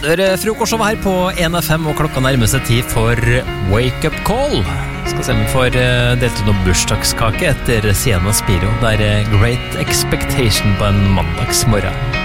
Du hører frokostshowet her på 1FM, og klokka nærmer seg tid for Wake Up Call. Skal se om vi får delt ut noen bursdagskake etter Sienna Spiro. Det Great Expectation på en mandagsmorgen.